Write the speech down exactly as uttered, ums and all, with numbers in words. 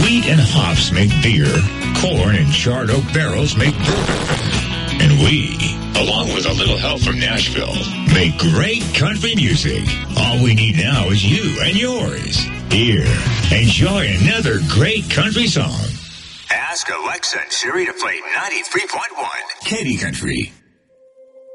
Wheat and hops make beer. Corn and charred oak barrels make bourbon. And we, along with a little help from Nashville, make great country music. All we need now is you and yours. Here, enjoy another great country song. Ask Alexa and Siri to play ninety-three point one Katy Country.